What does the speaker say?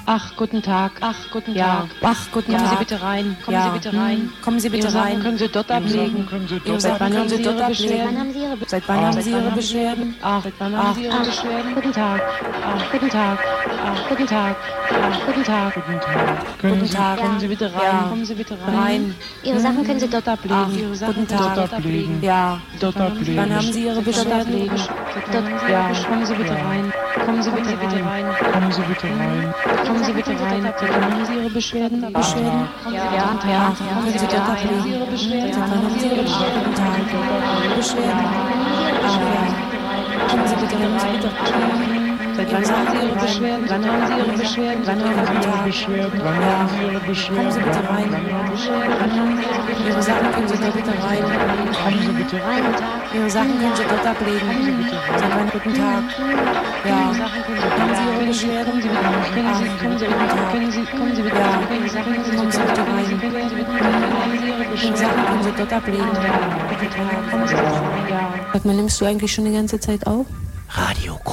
Ach, guten Tag. Ach, guten Tag. Ach, guten Kommen Tag. Sie bitte rein. Kommen Sie bitte rein. Kommen Sie bitte Ihre Sachen rein. können Sie dort ablegen. Seit wann haben Sie dort Beschwerden? ablegen? Seit wann haben Sie Ihre Beschwerden? Ach, seit wann haben Sie Ihre Beschwerden? Guten Tag. Ach, guten Tag. Ach, guten Tag. Ach, guten Tag. Guten Tag. Kommen Sie bitte rein. Ja. Kommen Sie bitte rein. Rein. Ihre Sachen können Sie dort ablegen. Ach, Ihre Sachen guten können Sie Tag. dort ablegen. Ja. Dort ablegen. Wann haben Sie Ihre Beschwerden? Ja, kommen Sie bitte rein. Kommen Sie bitte rein. Kommen Sie bitte rein. Kommen Sie bitte rein. Seit wann haben Sie Ihre Beschwerden? Ja. Kommen Sie bitte rein. Haben Sie Ihre Beschwerden? Seit wann haben Sie Ihre Beschwerden? Guten Tag. Beschwerden. Ach ja. Kommen Sie bitte rein. Seit wann haben Sie Ihre Beschwerden? Wann haben Sie Ihre Beschwerden? Wann haben Sie Ihre Beschwerden? Wann haben Sie Ihre Beschwerden? Kommen Sie bitte rein. Ihre Sachen können Sie dort bitte rein. Kommen Sie bitte rein. Ihre Sachen können Sie dort ablegen. Seit wann? Guten Tag. Ja. Haben Sie Ihre Beschwerden? Kommen Sie bitte rein. Kommen Sie bitte rein. Kommen Sie bitte rein. Ihre Sachen können Sie dort ablegen. Guten Tag. Sag mal, nimmst du eigentlich schon die ganze Zeit auf? Radio